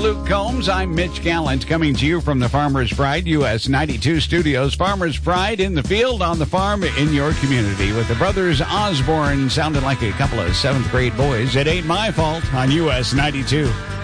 Luke Combs. I'm Mitch Gallant, coming to you from the Farmer's Pride US 92 studios. Farmer's Pride in the field, on the farm, in your community, with the brothers Osborne sounding like a couple of 7th grade boys. It ain't my fault on US 92.